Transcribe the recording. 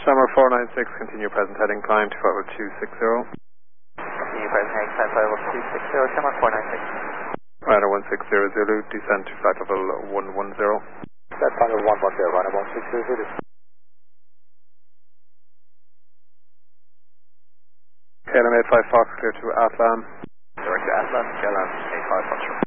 Shamrock 496, continue present heading, climb to level 260. Continue present heading, climb to level 260, Shamrock 496. Rider 160 Zulu, descend to flight level 110. Flight level 110, Rider 160 Zulu. KLM 85 Fox, clear to Atlan. Direct to Atlan, KLM 85 Fox.